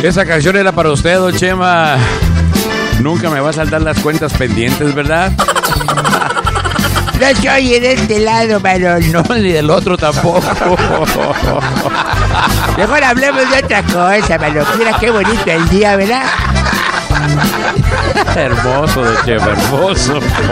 Esa canción era para usted, don Chema. Nunca me va a saltar las cuentas pendientes, ¿verdad? No soy en este lado, Manolo. No, ni del otro tampoco. Mejor hablemos de otra cosa, Manolo. Mira qué bonito el día, ¿verdad? Hermoso, don Chema, hermoso.